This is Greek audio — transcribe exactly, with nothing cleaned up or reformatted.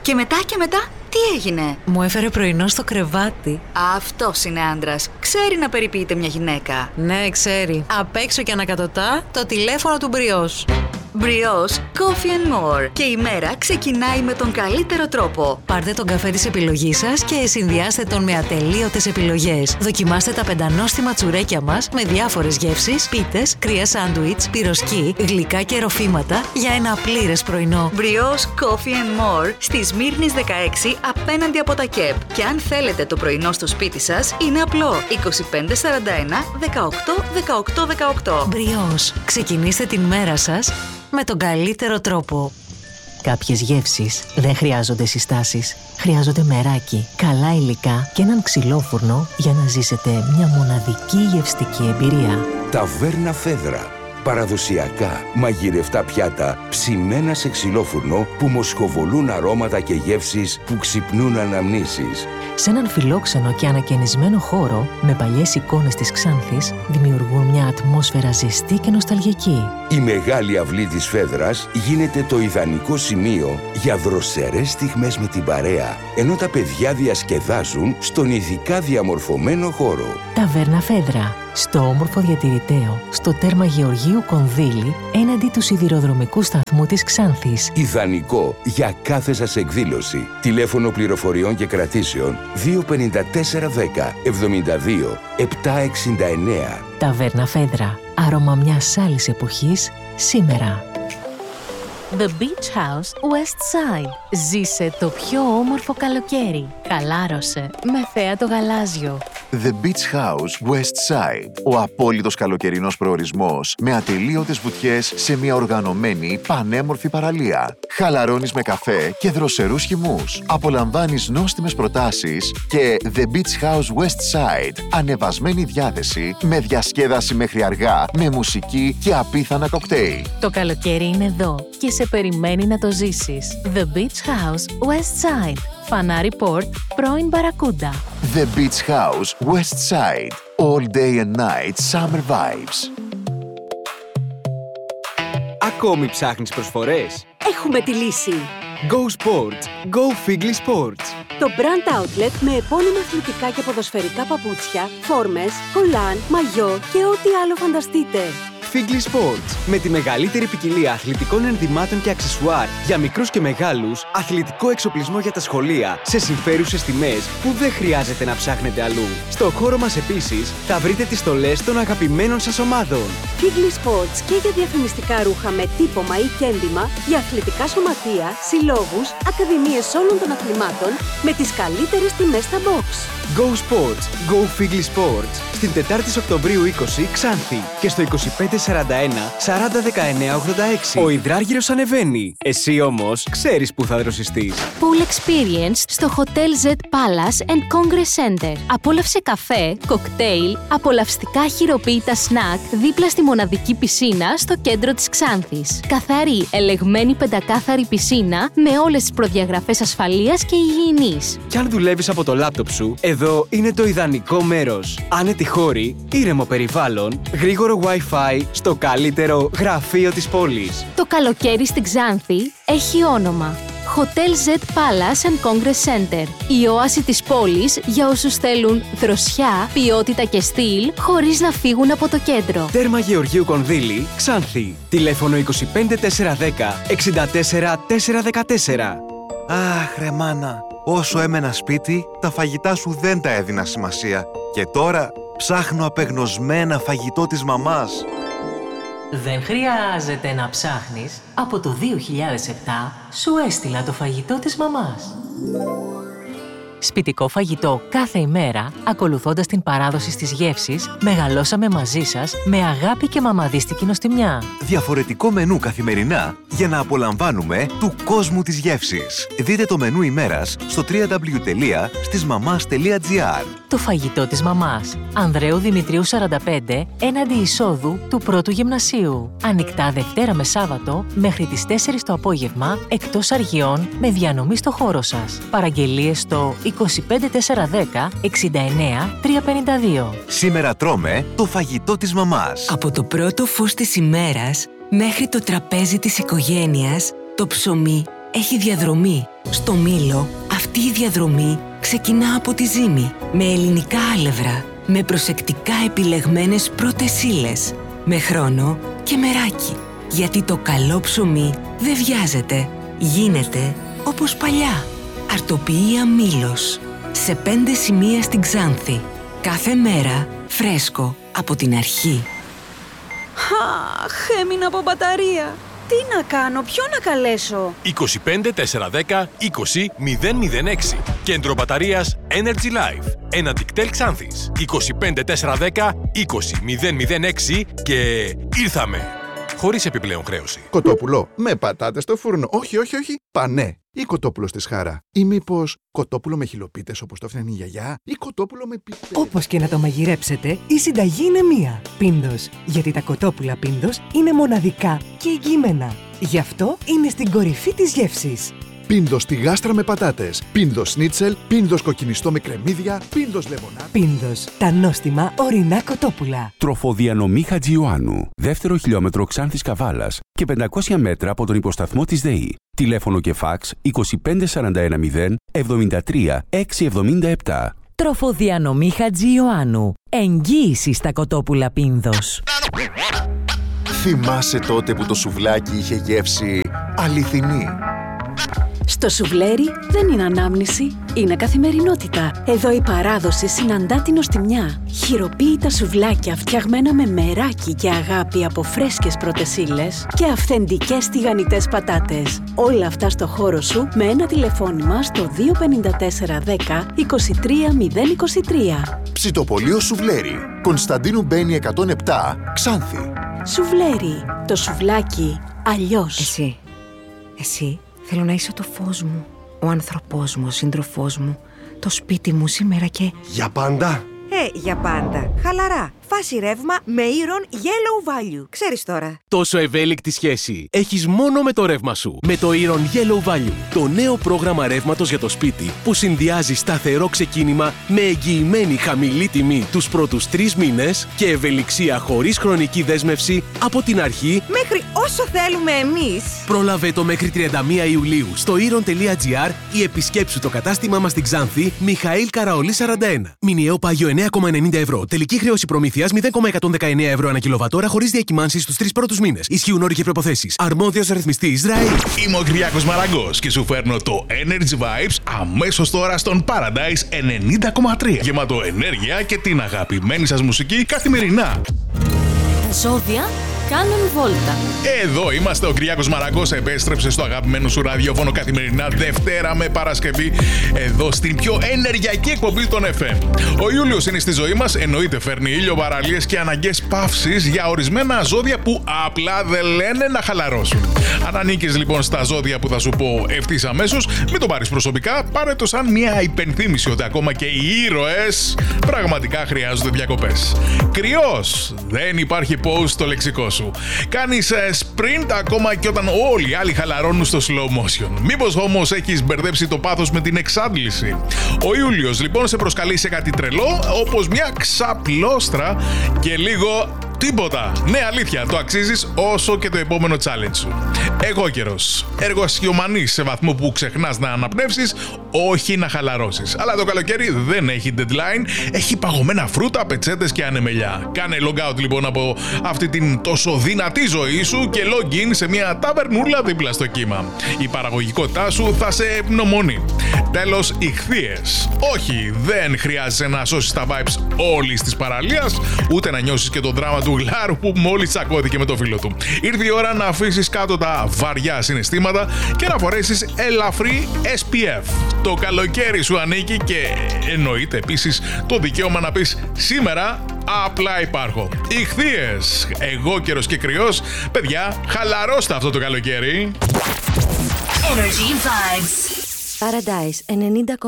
Και μετά και μετά, τι έγινε? Μου έφερε πρωινό στο κρεβάτι. Αυτός είναι άντρας. Ξέρει να περιποιείται μια γυναίκα. Ναι, ξέρει. Απ' έξω και ανακατοτά το τηλέφωνο του Μπριός. Μπριός Coffee and More. Και η μέρα ξεκινάει με τον καλύτερο τρόπο. Πάρτε τον καφέ της επιλογής σας και συνδυάστε τον με ατελείωτες επιλογές. Δοκιμάστε τα πεντανόστιμα τσουρέκια μας με διάφορες γεύσεις, πίτες, κρύα σάντουιτς, πυροσκή, γλυκά και ροφήματα για ένα πλήρες πρωινό. Μπριός Coffee and More στη Σμύρνης δεκαέξι απέναντι από τα ΚΕΠ. Και αν θέλετε το πρωινό στο σπίτι σας, είναι απλό. είκοσι πέντε σαράντα ένα δεκαοκτώ δεκαοκτώ δεκαοκτώ. Μπριός. Ξεκινήστε την μέρα σας με τον καλύτερο τρόπο. Κάποιες γεύσεις δεν χρειάζονται συστάσεις. Χρειάζονται μεράκι, καλά υλικά και έναν ξυλόφουρνο για να ζήσετε μια μοναδική γευστική εμπειρία. Ταβέρνα Φέδρα. Παραδοσιακά μαγειρευτά πιάτα ψημένα σε ξυλόφουρνο που μοσχοβολούν αρώματα και γεύσεις που ξυπνούν αναμνήσεις. Σε έναν φιλόξενο και ανακαινισμένο χώρο με παλιές εικόνες της Ξάνθης δημιουργούν μια ατμόσφαιρα ζεστή και νοσταλγική. Η μεγάλη αυλή της Φέδρας γίνεται το ιδανικό σημείο για δροσερές στιγμές με την παρέα, ενώ τα παιδιά διασκεδάζουν στον ειδικά διαμορφωμένο χώρο. Ταβέρνα Φέδρα. Στο όμορφο διατηρηταίο, στο τέρμα Γεωργίου Κονδύλη, έναντι του σιδηροδρομικού σταθμού της Ξάνθης. Ιδανικό για κάθε σας εκδήλωση. Τηλέφωνο πληροφοριών και κρατήσεων δύο πενήντα τέσσερα δέκα εβδομήντα δύο επτακόσια εξήντα εννέα. Ταβέρνα Φέδρα. Άρωμα μιας άλλης εποχής, σήμερα. The Beach House West Side. Ζήσε το πιο όμορφο καλοκαίρι. Χαλάρωσε με θέα το γαλάζιο. The Beach House West Side. Ο απόλυτος καλοκαιρινός προορισμός με ατελείωτες βουτιές σε μια οργανωμένη πανέμορφη παραλία. Χαλαρώνεις με καφέ και δροσερούς χυμούς. Απολαμβάνεις νόστιμες προτάσεις και The Beach House West Side. Ανεβασμένη διάθεση με διασκέδαση μέχρι αργά, με μουσική και απίθανα κοκτέιλ. Το καλοκαίρι είναι εδώ και σε περιμένει να το ζήσεις. The Beach House West Side. Φανάρι Port, πρώην Μπαρακούντα. The Beach House West Side. All day and night summer vibes. Ακόμη ψάχνεις προσφορές? Έχουμε τη λύση. Go Sports. Go Figli Sports. Το brand outlet με επώνυμα αθλητικά και ποδοσφαιρικά παπούτσια, φόρμες, κολάν, μαγιό και ό,τι άλλο φανταστείτε. Figli Sports. Με τη μεγαλύτερη ποικιλία αθλητικών ενδυμάτων και αξεσουάρ για μικρούς και μεγάλους, αθλητικό εξοπλισμό για τα σχολεία, σε συμφέρουσες τιμές που δεν χρειάζεται να ψάχνετε αλλού. Στο χώρο μας επίσης θα βρείτε τις στολές των αγαπημένων σας ομάδων. Figli Sports και για διαφημιστικά ρούχα με τύπομα ή κέντημα, για αθλητικά σωματεία, συλλόγους, ακαδημίες όλων των αθλημάτων, με τις καλύτερες τιμές στα box. Go Sports. Go Figli Sports. Στην Τετάρτη Οκτωβρίου είκοσι, Ξάνθη. Και στο είκοσι πέντε σαράντα ένα σαράντα δεκαεννέα ογδόντα έξι. Ο υδράργυρος ανεβαίνει. Εσύ όμως ξέρεις που θα δροσιστείς. Pool Experience στο Hotel Z Palace and Congress Center. Απόλαυσε καφέ, κοκτέιλ, απολαυστικά χειροποίητα σνακ δίπλα στη μοναδική πισίνα στο κέντρο της Ξάνθης. Καθαρή, ελεγμένη πεντακάθαρη πισίνα με όλες τις προδιαγραφές ασφαλείας και υγιεινής. Κι αν δουλεύεις από το λάπτοπ σου, εδώ είναι το ιδανικό μέρος. Άνετη χώρη, ήρεμο περιβάλλον, γρήγορο Wi-Fi στο καλύτερο γραφείο της πόλης. Το καλοκαίρι στην Ξάνθη έχει όνομα. Hotel Z Palace and Congress Center. Η οάση της πόλης για όσους θέλουν δροσιά, ποιότητα και στυλ χωρίς να φύγουν από το κέντρο. Τέρμα Γεωργίου Κονδύλη, Ξάνθη. Τηλέφωνο είκοσι πέντε τετρακόσια δέκα εξήντα τέσσερα τετρακόσια δεκατέσσερα. Αχ, ρε μάνα, όσο έμενα σπίτι, τα φαγητά σου δεν τα έδινα σημασία. Και τώρα ψάχνω απεγνωσμένα φαγητό της μαμάς. Δεν χρειάζεται να ψάχνεις. Από το δύο χιλιάδες επτά σου έστειλα το φαγητό της μαμάς. Σπιτικό φαγητό κάθε ημέρα, ακολουθώντας την παράδοση της γεύσης, μεγαλώσαμε μαζί σας με αγάπη και μαμαδίστικη νοστιμιά. Διαφορετικό μενού καθημερινά για να απολαμβάνουμε του κόσμου της γεύσης. Δείτε το μενού ημέρας στο double-u double-u double-u τελεία στισμαμάς τελεία τζι άρ. Το φαγητό της μαμάς. Ανδρέου Δημητρίου σαράντα πέντε, έναντι εισόδου του πρώτου γυμνασίου. Ανοιχτά Δευτέρα με Σάββατο μέχρι τις τέσσερις το απόγευμα, εκτός αργιών, με διανομή στο χώρο σας. Παραγγελίες στο είκοσι πέντε τετρακόσια δέκα εξήντα εννέα τριακόσια πενήντα δύο. Σήμερα τρώμε το φαγητό της μαμάς. Από το πρώτο φως της ημέρας μέχρι το τραπέζι της οικογένειας, το ψωμί έχει διαδρομή. Στο Μήλο, αυτή η διαδρομή ξεκινά από τη ζύμη, με ελληνικά άλευρα, με προσεκτικά επιλεγμένες πρώτες ύλες, με χρόνο και μεράκι. Γιατί το καλό ψωμί δεν βιάζεται, γίνεται όπως παλιά. Αρτοποιία Μήλος, σε πέντε σημεία στην Ξάνθη. Κάθε μέρα φρέσκο από την αρχή. Αχ, έμεινα από μπαταρία. Τι να κάνω, ποιον να καλέσω? είκοσι πέντε τετρακόσια δέκα είκοσι μηδέν μηδέν έξι. Κέντρο μπαταρίας Energy Life. Ένα Dictel Ξάνθης. είκοσι πέντε τετρακόσια δέκα είκοσι μηδέν μηδέν έξι και ήρθαμε. Χωρίς επιπλέον χρέωση. Κοτόπουλο με πατάτες στο φούρνο. Όχι, όχι, όχι. Πανέ. Ή κοτόπουλο στη σχάρα. Ή μήπως κοτόπουλο με χιλοπίτες όπως το έφτιαχνε η γιαγιά. Ή κοτόπουλο με πιπέρι. Όπως και να το μαγειρέψετε, η συνταγή είναι μία. Πίντος. Γιατί τα κοτόπουλα Πίντος είναι μοναδικά και εγγυημένα. Γι' αυτό είναι στην κορυφή της γεύσης. Πίντος στη γάστρα με πατάτες. Πίντος σνίτσελ. Πίντος κοκκινιστό με κρεμμύδια. Πίντος λεμονά. Πίντος. Τα νόστιμα ορεινά κοτόπουλα. Τροφοδιανομή Χατζιωάννου. Δεύτερο χιλιόμετρο Ξάνθης Καβάλας και πεντακόσια μέτρα από τον υποσταθμό της ΔΕΗ. Τηλέφωνο και φάξ είκοσι πέντε σαράντα ένα μηδέν εβδομήντα τρία εξακόσια εβδομήντα επτά. Τροφοδιανομή Χατζιωάννου. Εγγύηση στα κοτόπουλα Πίνδος. Θυμάσαι τότε που το σουβλάκι είχε γεύση αληθινή? Στο σουβλέρι δεν είναι ανάμνηση, είναι καθημερινότητα. Εδώ η παράδοση συναντά την νοστιμιά. Χειροποίητα σουβλάκια φτιαγμένα με μεράκι και αγάπη από φρέσκες πρώτες ύλες και αυθεντικές τηγανιτές πατάτες. Όλα αυτά στο χώρο σου με ένα τηλεφώνημα στο δύο πέντε τέσσερα δέκα είκοσι τρία μηδέν είκοσι τρία. Ψητοπολείο Σουβλέρι. Κωνσταντίνου Μπένη εκατόν επτά, Ξάνθη. Σουβλέρι. Το σουβλάκι αλλιώς. Εσύ, εσύ θέλω να είσαι το φως μου, ο άνθρωπός μου, ο σύντροφός μου, το σπίτι μου σήμερα και... Για πάντα. Ε, για πάντα. Χαλαρά. Φάση ρεύμα με Iron Yellow Value. Ξέρεις τώρα. Τόσο ευέλικτη σχέση έχεις μόνο με το ρεύμα σου. Με το Iron Yellow Value. Το νέο πρόγραμμα ρεύματος για το σπίτι που συνδυάζει σταθερό ξεκίνημα με εγγυημένη χαμηλή τιμή τους πρώτους τρεις μήνες και ευελιξία χωρίς χρονική δέσμευση από την αρχή μέχρι όσο θέλουμε εμείς. Πρόλαβε το μέχρι τριάντα μία Ιουλίου στο iron.gr ή επισκέψου το κατάστημα μας στην Ξάνθη Μιχαήλ Καραολή σαράντα ένα. Μηνιαίο πάγιο εννέα κόμμα ενενήντα ευρώ. Τελική χρέωση προμήθειας μηδέν κόμμα εκατόν δεκαεννέα ευρώ ανά κιλοβατόρα χωρίς διακυμάνσεις στους τρεις πρώτους μήνες. Ισχύουν όροι και προϋποθέσεις. Αρμόδιος ρυθμιστής Ισραήλ. Είμαι ο Κυριάκος Μαραγκός και σου φέρνω το Energy Vibes αμέσως τώρα στον Paradise ενενήντα κόμμα τρία. Γεμάτο ενέργεια και την αγαπημένη σας μουσική καθημερινά. Τα ζώδια κάνουν βόλτα. Εδώ είμαστε, ο Κυριάκος Μαραγκός επέστρεψε στο αγαπημένο σου ραδιόφωνο καθημερινά Δευτέρα με Παρασκευή, εδώ στην πιο ενεργειακή εκπομπή των εφ εμ. Ο Ιούλιος είναι στη ζωή μας, εννοείται φέρνει ήλιο, παραλίες και αναγκαίες παύσεις για ορισμένα ζώδια που απλά δεν λένε να χαλαρώσουν. Αν ανήκεις λοιπόν στα ζώδια που θα σου πω ευθύς αμέσως, μην το πάρεις προσωπικά, πάρε το σαν μια υπενθύμηση ότι ακόμα και οι ήρωες πραγματικά χρειάζονται διακοπές. Κρυός, δεν υπάρχει pause στο λεξικό σου. Κάνεις sprint ακόμα και όταν όλοι οι άλλοι χαλαρώνουν στο slow motion. Μήπως όμως έχεις μπερδέψει το πάθος με την εξάντληση? Ο Ιούλιος λοιπόν σε προσκαλεί σε κάτι τρελό, όπως μια ξαπλώστρα και λίγο τίποτα. Ναι, αλήθεια, το αξίζεις όσο και το επόμενο challenge σου. Εγώ καιρός. Εργοσιομανής σε βαθμό που ξεχνάς να αναπνεύσεις, όχι να χαλαρώσεις. Αλλά το καλοκαίρι δεν έχει deadline, έχει παγωμένα φρούτα, πετσέτες και ανεμελιά. Κάνε log out λοιπόν από αυτή την τόσο δυνατή ζωή σου και log in σε μια ταβερνούλα δίπλα στο κύμα. Η παραγωγικότητά σου θα σε ευνομονεί. Τέλος, ιχθύες. Όχι, δεν χρειάζεσαι να σώσεις τα vibes όλης της παραλίας, ούτε να νιώσεις και το δράμα του γλάρου που μόλις τσακώθηκε με το φίλο του. Ήρθε η ώρα να αφήσεις κάτω τα βαριά συναισθήματα και να φορέσεις ελαφρύ ες πι εφ. Το καλοκαίρι σου ανήκει και εννοείται επίσης το δικαίωμα να πεις σήμερα απλά υπάρχω. Ιχθύες, εγώ καιρος και κρυός, παιδιά, χαλαρώστε αυτό το καλοκαίρι. Energy Vibes. Paradise ενενήντα